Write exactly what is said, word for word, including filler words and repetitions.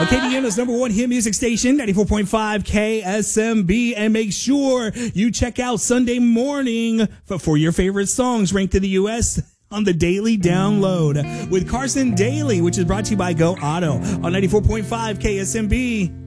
Acadiana's number one hit music station, ninety-four point five K S M B. And make sure you check out Sunday Morning for, for your favorite songs ranked in the U S on the Daily Download with Carson Daly, which is brought to you by Go Auto on ninety-four point five K S M B.